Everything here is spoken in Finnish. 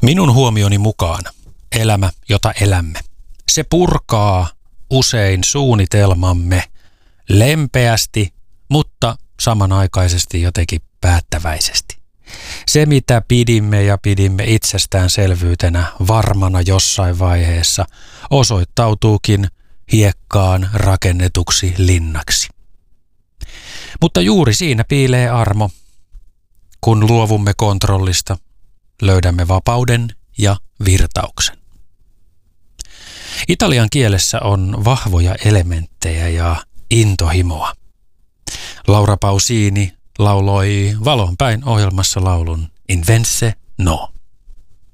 Minun huomioni mukaan elämä, jota elämme, se purkaa usein suunnitelmamme lempeästi, mutta samanaikaisesti jotenkin päättäväisesti. Se, mitä pidimme itsestäänselvyytenä varmana jossain vaiheessa, osoittautuukin hiekkaan rakennetuksi linnaksi. Mutta juuri siinä piilee armo. Kun luovumme kontrollista, löydämme vapauden ja virtauksen. Italian kielessä on vahvoja elementtejä ja intohimoa. Laura Pausini lauloi Valonpäin ohjelmassa laulun In vence no.